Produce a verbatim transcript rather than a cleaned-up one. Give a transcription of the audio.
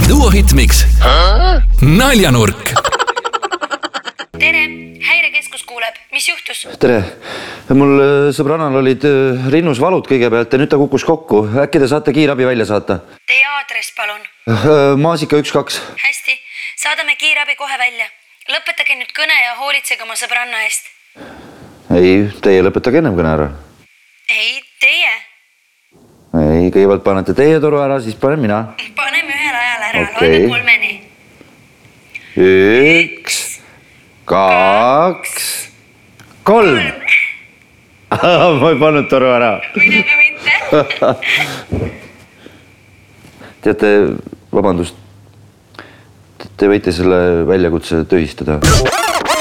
Duo Hitmix Naljanurk. Tere, häirekeskus kuuleb. Mis juhtus? Tere. Mul sõbrannal olid rinnus valud kõigepealt ja nüüd ta kukkus kokku. Äkki te saate kiirabi välja saata? Teie aadress, palun. Maasika üks kaks. Hästi, saadame kiirabi kohe välja. Lõpetage nüüd kõne ja hoolitsege oma sõbranna eest. Ei, teie lõpetage ennem kõne ära. Ei, teie. Ei, kõigepealt panete teie toru ära, siis panen mina. Paneme ühel ajal ära, okay. Loeme kolmeni. Üks, kaks, kolm. Ma ei pannud toru ära. Midagi mitte. Teate, vabandust. Te võite selle väljakutse tühistada.